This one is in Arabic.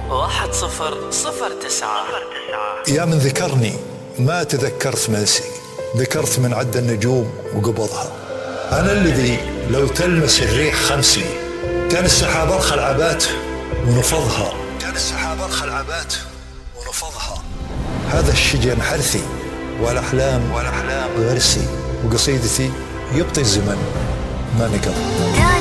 1009. يا من ذكرني ما تذكرت منسي، ذكرت من عد النجوم وقبضها. أنا الذي لو تلمس الريح خمسي، كان السحاب أرخى العبات ونفضها، كان السحاب أرخى العبات ونفضها. هذا الشجن حرثي والأحلام غرسي، وقصيدتي يبطي الزمن ما نقض.